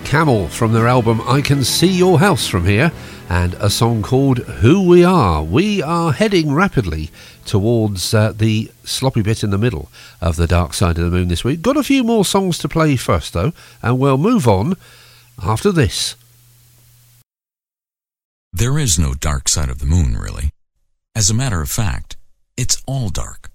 Camel from their album I Can See Your House From Here, and a song called Who We Are. We are heading rapidly towards the sloppy bit in the middle of the Dark Side of the Moon this week. Got a few more songs to play first though, and we'll move on after this. There is no dark side of the moon, really. As a matter of fact, it's all dark.